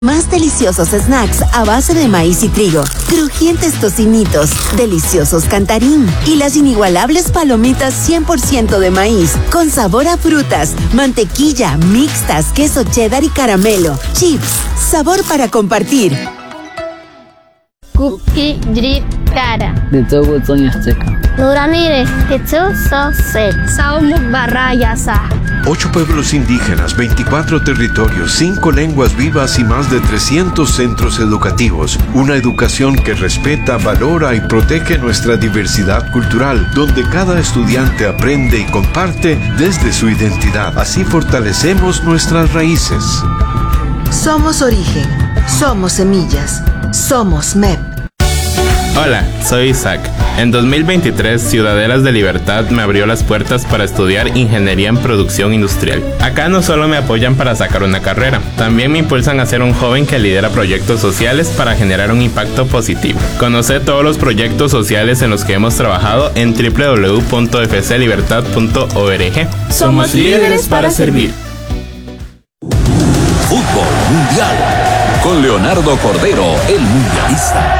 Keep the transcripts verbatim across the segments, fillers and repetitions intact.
Más deliciosos snacks a base de maíz y trigo, crujientes tocinitos, deliciosos cantarín y las inigualables palomitas cien por ciento de maíz, con sabor a frutas, mantequilla, mixtas, queso cheddar y caramelo, chips, sabor para compartir. Cookie drip cara. De todo Sonia Seca. Nuranire, Hetsu so se. Saumuk barayasa. Ocho pueblos indígenas, veinticuatro territorios, cinco lenguas vivas y más de trescientos centros educativos. Una educación que respeta, valora y protege nuestra diversidad cultural, donde cada estudiante aprende y comparte desde su identidad. Así fortalecemos nuestras raíces. Somos origen, somos semillas, somos M E P. Hola, soy Isaac. En dos mil veintitrés, Ciudadelas de Libertad me abrió las puertas para estudiar Ingeniería en Producción Industrial. Acá no solo me apoyan para sacar una carrera, también me impulsan a ser un joven que lidera proyectos sociales para generar un impacto positivo. Conoce todos los proyectos sociales en los que hemos trabajado en doble u doble u doble u punto f c libertad punto org. Somos líderes para servir. Fútbol Mundial con Leonardo Cordero, el mundialista.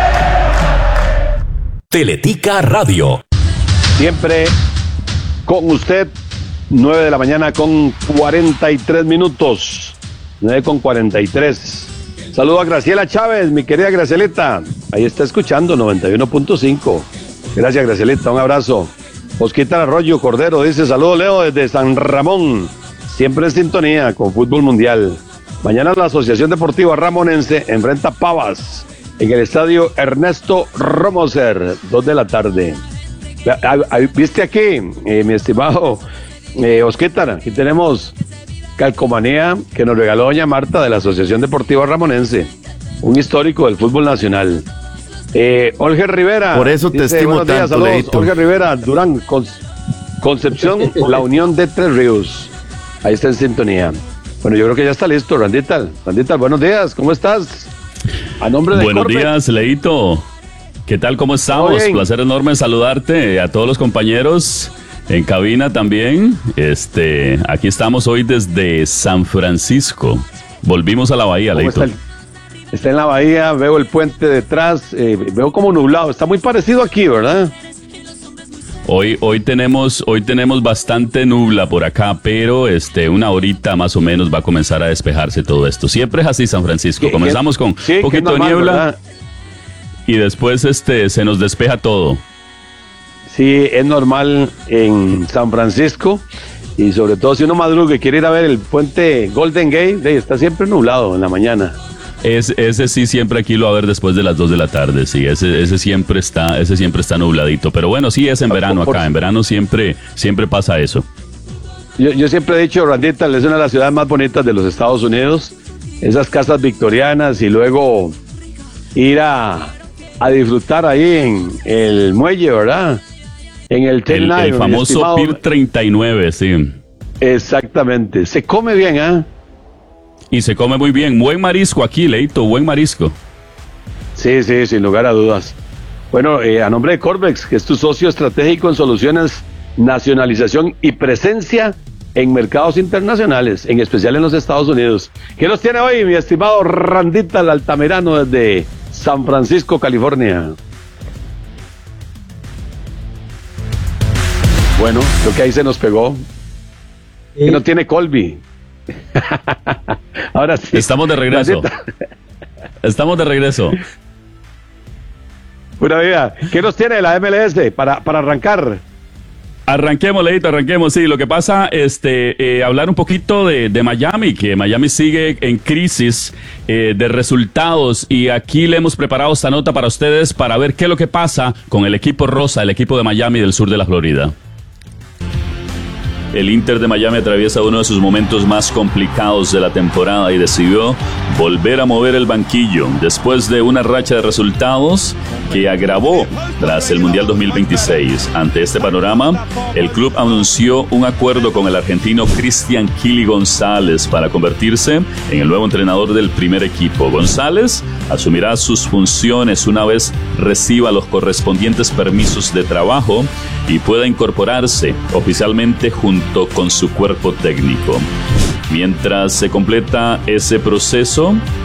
Teletica Radio. Siempre con usted, nueve de la mañana con cuarenta y tres minutos. nueve con cuarenta y tres. Saludo a Graciela Chávez, mi querida Gracielita. Ahí está escuchando noventa y uno punto cinco. Gracias, Gracielita, un abrazo. Osquita Arroyo Cordero dice: saludo, Leo, desde San Ramón. Siempre en sintonía con Fútbol Mundial. Mañana la Asociación Deportiva Ramonense enfrenta a Pavas en el estadio Ernesto Romoser, dos de la tarde. ¿Viste aquí, eh, mi estimado eh, Osquétar? Aquí tenemos calcomanía que nos regaló doña Marta de la Asociación Deportiva Ramonense, un histórico del fútbol nacional. Eh, Jorge Rivera. Por eso te dice, estimo buenos días, tanto, saludos. Leito. Jorge Rivera, Durán, Con- Concepción, la Unión de Tres Ríos. Ahí está en sintonía. Bueno, yo creo que ya está listo, Randita. Randita, buenos días, ¿cómo estás? A nombre de Buenos Corpec. días, Leito. ¿Qué tal? ¿Cómo estamos? Placer enorme saludarte a todos los compañeros en cabina también. Este, aquí estamos hoy desde San Francisco. Volvimos a la bahía, ¿Cómo Leito. está, el, está en la bahía, veo el puente detrás, eh, veo como nublado. Está muy parecido aquí, ¿verdad? Hoy, hoy tenemos, hoy tenemos bastante nubla por acá, pero este, una horita más o menos va a comenzar a despejarse todo esto. Siempre es así, San Francisco. Comenzamos con un sí, poquito normal, de niebla, ¿verdad? Y después este, se nos despeja todo. Sí, es normal en San Francisco, y sobre todo si uno madruga y quiere ir a ver el puente Golden Gate, de, está siempre nublado en la mañana. Es, ese sí siempre aquí lo va a ver después de las dos de la tarde, sí, ese, ese siempre está, ese siempre está nubladito, pero bueno, sí es en verano acá, en verano siempre, siempre pasa eso. Yo, yo siempre he dicho, Randita, es una de las ciudades más bonitas de los Estados Unidos, esas casas victorianas, y luego ir a, a disfrutar ahí en el muelle, ¿verdad? En el El, el famoso Pier treinta y nueve, sí. Exactamente, se come bien, ¿ah? ¿eh? Y se come muy bien. Buen marisco aquí, Leito, buen marisco. Sí, sí, sin lugar a dudas. Bueno, eh, a nombre de Corbex, que es tu socio estratégico en soluciones, nacionalización y presencia en mercados internacionales, en especial en los Estados Unidos. ¿Qué nos tiene hoy, mi estimado Randita el Altamirano desde San Francisco, California? Bueno, creo que ahí se nos pegó. Sí. Que no tiene Colby. Ahora sí. Estamos de regreso. Estamos de regreso. Buena vida. ¿Qué nos tiene la M L S para, para arrancar? Arranquemos, Leito, arranquemos. Sí, lo que pasa, este, eh, hablar un poquito de, de Miami, que Miami sigue en crisis eh, de resultados, y aquí le hemos preparado esta nota para ustedes para ver qué es lo que pasa con el equipo rosa, el equipo de Miami del sur de la Florida. El Inter de Miami atraviesa uno de sus momentos más complicados de la temporada y decidió volver a mover el banquillo después de una racha de resultados que agravó tras el Mundial dos mil veintiséis. Ante este panorama, el club anunció un acuerdo con el argentino Cristian Kili González para convertirse en el nuevo entrenador del primer equipo. González asumirá sus funciones una vez reciba los correspondientes permisos de trabajo y pueda incorporarse oficialmente junto con su cuerpo técnico. Mientras se completa ese proceso,